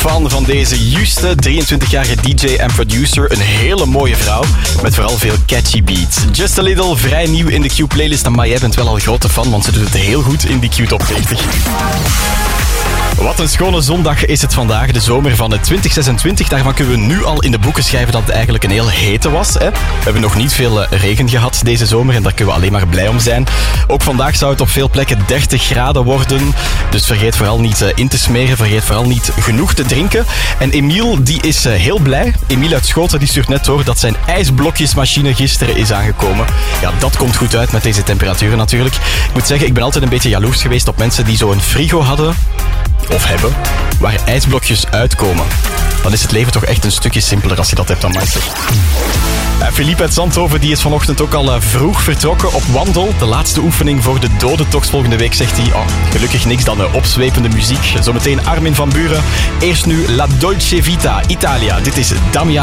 fan van deze Juste, 23-jarige DJ en producer. Een hele mooie vrouw, met vooral veel catchy beats. Just a Little, vrij nieuw in de Q-playlist, maar jij bent wel al grote fan, want ze doet het heel goed in die Q-top 40. Wat een schone zondag is het vandaag, de zomer van 2026. Daarvan kunnen we nu al in de boeken schrijven dat het eigenlijk een heel hete was. Hè? We hebben nog niet veel regen gehad deze zomer en daar kunnen we alleen maar blij om zijn. Ook vandaag zou het op veel plekken 30 graden worden. Dus vergeet vooral niet in te smeren, vergeet vooral niet genoeg te drinken. En Emiel, die is heel blij. Emiel uit Schoten, die stuurt net door dat zijn ijsblokjesmachine gisteren is aangekomen. Ja, dat komt goed uit met deze temperaturen natuurlijk. Ik moet zeggen, ik ben altijd een beetje jaloers geweest op mensen die zo'n frigo hadden of hebben, waar ijsblokjes uitkomen. Dan is het leven toch echt een stukje simpeler als je dat hebt dan Meister. Philippe uit Zandhoven die is vanochtend ook al vroeg vertrokken op wandel. De laatste oefening voor de dodentocht volgende week, zegt hij. Oh, gelukkig niks dan opzwepende muziek. Zometeen Armin van Buuren. Eerst nu La Dolce Vita, Italia. Dit is Damiano.